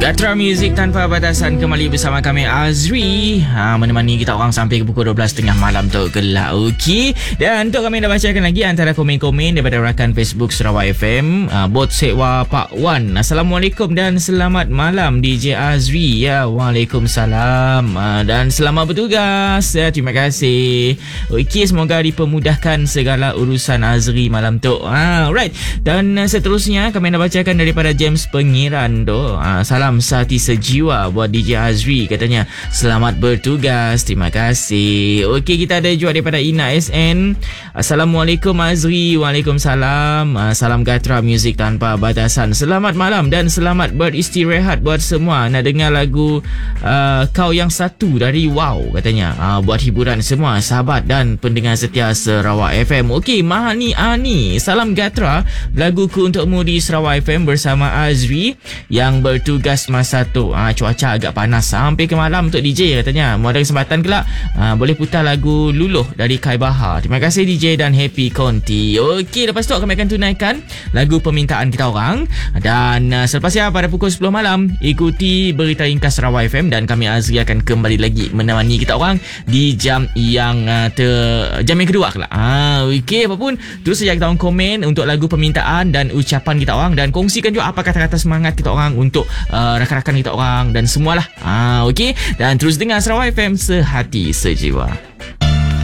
Gatra Music Tanpa Batasan kembali bersama kami Azri, menemani kita orang sampai ke pukul 12.30 malam tu gelak. Okey, dan untuk kami dah bacakan lagi antara komen-komen daripada rakan Facebook Sarawak FM. Bot Sewa Pak Wan, Assalamualaikum dan selamat malam DJ Azri. Ya, Waalaikumsalam, dan selamat bertugas. Ya, terima kasih. Okey, semoga dipermudahkan segala urusan Azri malam tu. Right, dan seterusnya kami dah bacakan daripada James Pengiran tu. Salam sehati sejiwa buat DJ Azri, katanya selamat bertugas, terima kasih. Okey, kita ada juga daripada Ina SN. Assalamualaikum Azri. Waalaikumsalam. Salam Gatra Music Tanpa Batasan, selamat malam dan selamat beristirahat buat semua. Nak dengar lagu Kau Yang Satu dari Wow, katanya buat hiburan semua sahabat dan pendengar setia Sarawak FM. Okey, Mahani Ani, salam Gatra, laguku untukmu di Sarawak FM bersama Azri yang bertugas masa tu. Cuaca agak panas sampai ke malam untuk DJ, katanya. Mau ada kesempatan kelak boleh putar lagu Luluh dari Kai Bahar. Terima kasih DJ dan happy konti. Okey, lepas tu kami akan tunaikan lagu permintaan kita orang. Dan selepasnya pada pukul 10 malam ikuti berita ringkas Sarawak FM dan kami Azri akan kembali lagi menemani kita orang di jam yang jam yang kedua kelak. Okey, apapun terus saja kita orang komen untuk lagu permintaan dan ucapan kita orang, dan kongsikan juga apa kata-kata semangat kita orang untuk rakan-rakan kita orang dan semualah. Okey, dan terus dengar Sarawak FM sehati sejiwa.